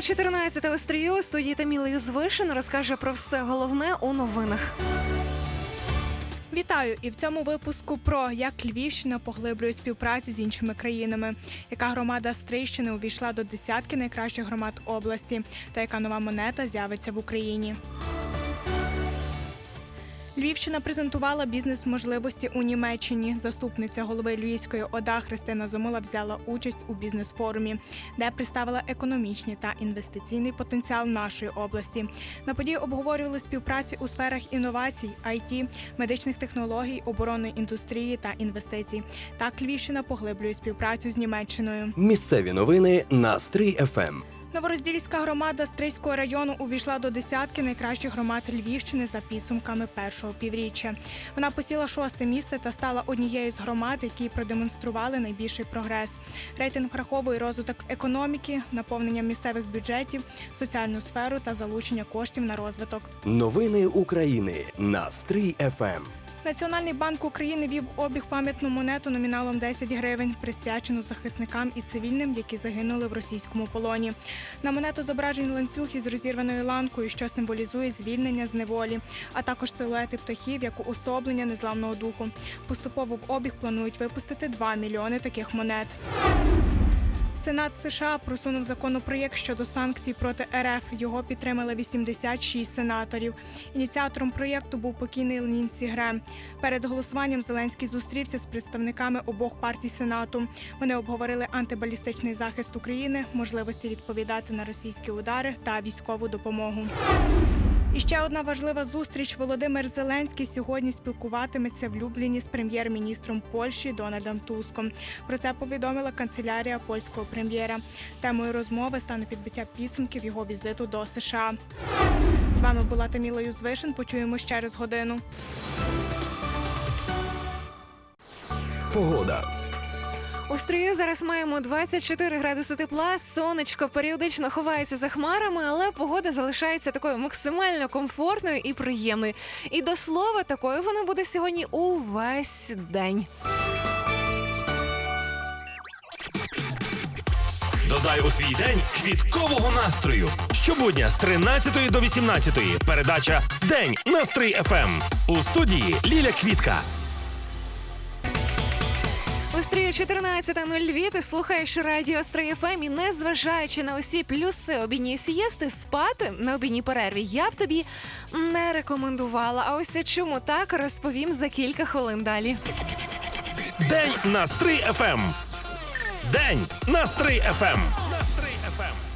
О 14 Стрію у студії Таміла Юзвишин розкаже про все головне у новинах. Вітаю! І в цьому випуску про як Львівщина поглиблює співпрацю з іншими країнами, яка громада Стрийщини увійшла до десятки найкращих громад області та яка нова монета з'явиться в Україні. Львівщина презентувала бізнес-можливості у Німеччині. Заступниця голови Львівської ОДА Христина Замила взяла участь у бізнес-форумі, де представила економічний та інвестиційний потенціал нашої області. На події обговорювали співпрацю у сферах інновацій, IT, медичних технологій, оборонної індустрії та інвестицій. Так Львівщина поглиблює співпрацю з Німеччиною. Місцеві новини на Стрий ФМ. Новороздільська громада Стрийського району увійшла до десятки найкращих громад Львівщини за підсумками першого півріччя. Вона посіла 6-те місце та стала однією з громад, які продемонстрували найбільший прогрес. Рейтинг враховує розвиток економіки, наповнення місцевих бюджетів, соціальну сферу та залучення коштів на розвиток. Новини України на Стрий ФМ. Національний банк України ввів в обіг пам'ятну монету номіналом 10 гривень, присвячену захисникам і цивільним, які загинули в російському полоні. На монету зображений ланцюг із розірваною ланкою, що символізує звільнення з неволі, а також силуети птахів як уособлення незламного духу. Поступово в обіг планують випустити 2 мільйони таких монет. Сенат США просунув законопроєкт щодо санкцій проти РФ. Його підтримали 86 сенаторів. Ініціатором проєкту був покійний Лінсі Грем. Перед голосуванням Зеленський зустрівся з представниками обох партій Сенату. Вони обговорили антибалістичний захист України, можливості відповідати на російські удари та військову допомогу. І ще одна важлива зустріч. Володимир Зеленський сьогодні спілкуватиметься в Любліні з прем'єр-міністром Польщі Дональдом Туском. Про це повідомила канцелярія польського прем'єра. Темою розмови стане підбиття підсумків його візиту до США. З вами була Таміла Юзвишин. Почуємось через годину. Погода. У Стрию зараз маємо 24 градуси тепла, сонечко періодично ховається за хмарами, але погода залишається такою максимально комфортною і приємною. І до слова, такою вона буде сьогодні увесь день. Додай у свій день квіткового настрою. Щобудня з 13 до 18 передача «День на Стрий ФМ». У студії Ліля Квітка. У Стрію 14:02 ти слухаєш радіо Стрий ФМ і незважаючи на усі плюси обідньої сієсти, спати на обідній перерві я б тобі не рекомендувала. А ось чому так, розповім за кілька хвилин далі. «День на Стрий ФМ». «День на Стрий ФМ». На Стрий ФМ.